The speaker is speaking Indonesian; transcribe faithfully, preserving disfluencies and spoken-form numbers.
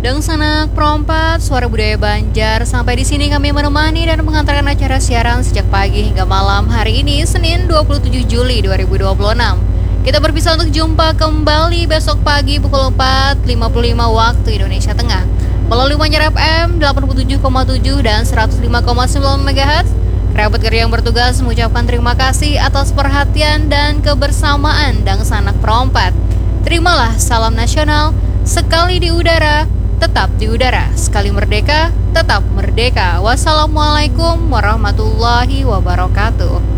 Dang Sanak Perompat, Suara Budaya Banjar. Sampai di sini kami menemani dan mengantarkan acara siaran sejak pagi hingga malam hari ini, Senin dua puluh tujuh Juli dua ribu dua puluh enam. Kita berpisah untuk jumpa kembali besok pagi pukul empat lima puluh lima waktu Indonesia Tengah melalui Banjar F M delapan puluh tujuh koma tujuh dan seratus lima koma sembilan megahertz. Kerabat kerja yang bertugas mengucapkan terima kasih atas perhatian dan kebersamaan Dang Sanak Perompat. Terimalah salam nasional, sekali di udara, tetap di udara, sekali merdeka, tetap merdeka. Wassalamualaikum warahmatullahi wabarakatuh.